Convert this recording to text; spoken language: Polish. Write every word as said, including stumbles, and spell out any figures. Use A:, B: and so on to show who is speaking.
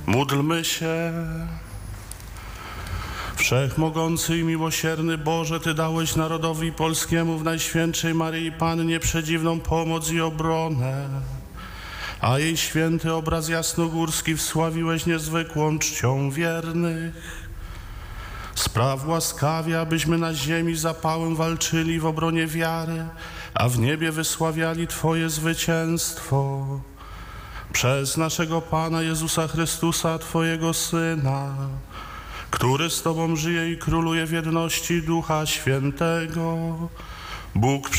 A: Módlmy się. Wszechmogący i miłosierny Boże, Ty dałeś narodowi polskiemu w Najświętszej Maryi Pannie przedziwną pomoc i obronę, a jej święty obraz jasnogórski wsławiłeś niezwykłą czcią wiernych. Spraw łaskawie, abyśmy na ziemi zapałem walczyli w obronie wiary, a w niebie wysławiali Twoje zwycięstwo. Przez naszego Pana Jezusa Chrystusa, Twojego Syna, który z Tobą żyje i króluje w jedności Ducha Świętego, Bóg